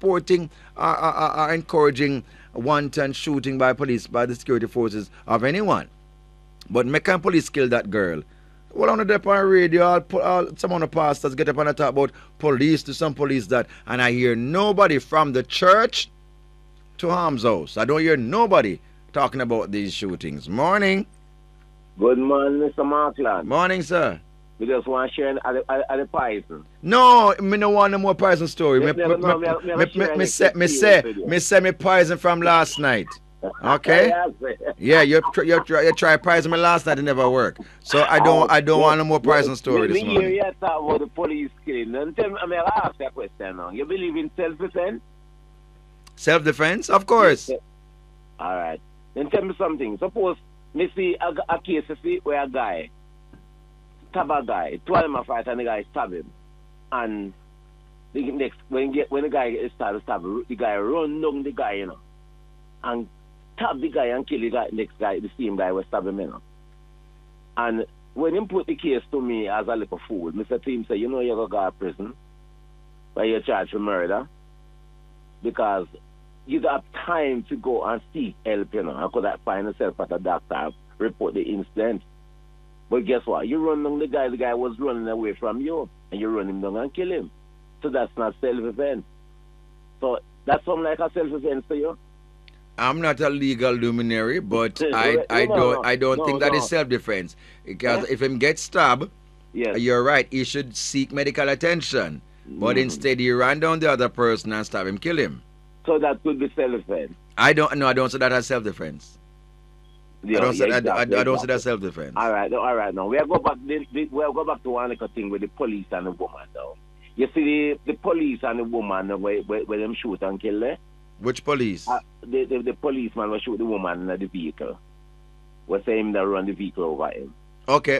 supporting or encouraging wanton shooting by police, by the security forces of anyone. But make can police kill that girl? Well, on the on radio, some of the pastors get up and talk about police to some police that, and I hear nobody from the church to Harm's house. I don't hear nobody talking about these shootings. Morning. Good morning, Mr. Markland. Morning, sir. We just want to share at the Python. No, me no want no more poison story. Me say me poison from last night. Okay. Yeah, you try poison me last night, it never work. So I don't want no more poison story this morning. You talk about the police killing. And tell me, I mean, I'll ask you a question now. You believe in self-defense? Self-defense, of course. All right. Then tell me something. Suppose me see a case where a guy stab a guy, 12 him a fight, and the guy stab him, and the next when the guy starts to stab, the guy run down the guy, you know, and stab the guy and kill the guy, next guy, the same guy was stab him, you know. And when him put the case to me as a little fool, Mr. Team say, you know, you're going to go to prison, but you're charged for murder, because you have time to go and seek help, you know. I could have find yourself at a doctor, report the incident. But guess what? You run down the guy was running away from you, and you run him down and kill him. So that's not self-defense. So that's something like a self-defense to you? I'm not a legal luminary, but I don't think that is self-defense. Because if him gets stabbed, yes, you're right, he should seek medical attention. But instead he ran down the other person and stab him, kill him. So that could be self-defense. I don't say that as self-defense. Yeah, I don't say that self-defense. All right. Now we'll go back. We'll go back to one little thing with the police and the woman. Now, you see the police and the woman where them shoot and kill her. Which police? The policeman will shoot the woman in the vehicle. Was saying that run the vehicle over him. Okay.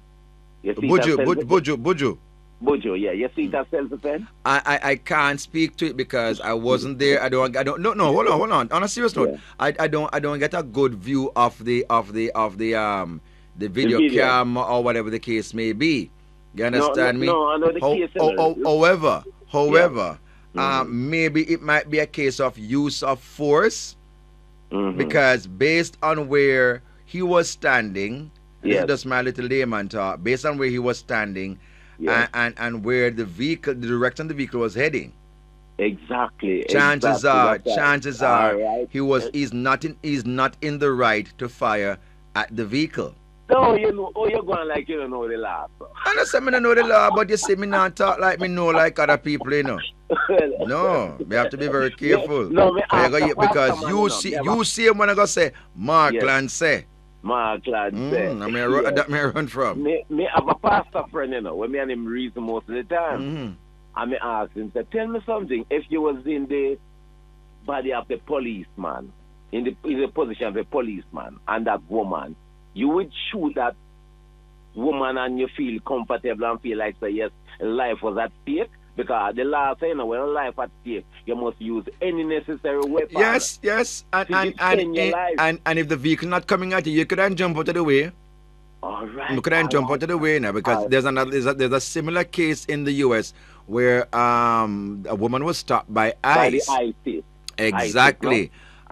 Buju, yeah. You see that self-defense? I can't speak to it because I wasn't there. I don't. No. Hold on. On a serious note, yeah. I don't get a good view of the video cam or whatever the case may be. You understand me? No, I know the case. However, maybe it might be a case of use of force because based on where he was standing, this is just my little layman talk. Based on where he was standing. Yes. And where the direction the vehicle was heading. Exactly. Chances are, right. he's not in the right to fire at the vehicle. No, you're going like you don't know the law. I don't say me don't know the law, but you see me not talk like me know like other people, you know. No, we have to be very careful. Because you see him when I go say Markland say. Markland say. That may run from. Me have a pastor friend, you know, when me and him reason most of the time. And me ask him, say, tell me something, if you was in the body of the policeman, in the position of the policeman and that woman, you would shoot that woman and you feel comfortable and feel like, say, yes, life was at stake? Because the law says, you know, when life at stake, you must use any necessary weapon. Yes. And if the vehicle not coming at you, you couldn't jump out of the way. All right. You couldn't jump out of the way now because there's a similar case in the U.S. where a woman was stopped by ICE. By the ICE. Exactly.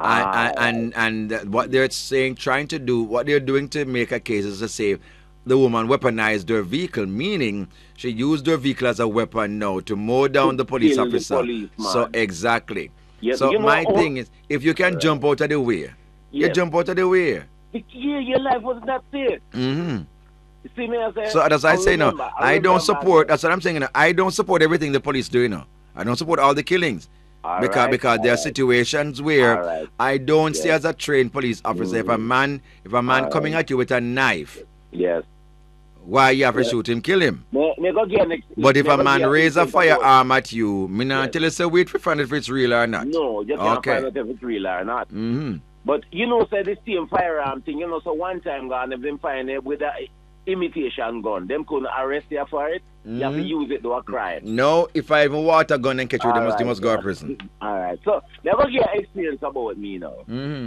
And what they're trying to do, what they're doing to make a case is to say the woman weaponized her vehicle, meaning she used her vehicle as a weapon now to mow down the police officer. So exactly. Yes, so my thing is, if you can jump out of the way, you jump out of the way. Yeah, your life was not safe. You see me as so as I say now, I don't support. That's what I'm saying. I don't support everything the police do. I don't support all the killings. Because there are situations where I don't see as a trained police officer if a man coming at you with a knife. Yes. Why you have to shoot him, kill him? But if a man raise a firearm at you, me not tell you say wait for find if it's real or not. No, you can't find out if it's real or not. But you know, say the same firearm thing, you know, so one time gone they've been finding it with a imitation gun. Them couldn't arrest you for it. You have to use it to a crime. No, if I even water gun and catch you, they must go to prison. Alright. So never get experience about me now.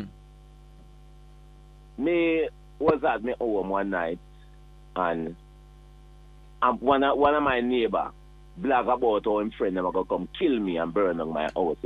Me was at my home one night and one of my neighbor blog about how his friend never gonna come kill me and burn on my house.